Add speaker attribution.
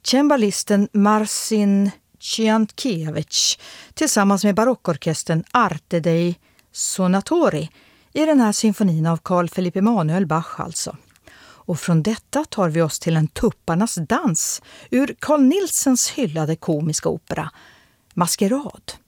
Speaker 1: cembalisten Marcin Ciankiewicz tillsammans med barockorkestern Arte dei Sonatori i den här symfonin av Carl Philipp Emanuel Bach alltså. Och från detta tar vi oss till en tupparnas dans ur Carl Nielsens hyllade komiska opera Maskerad.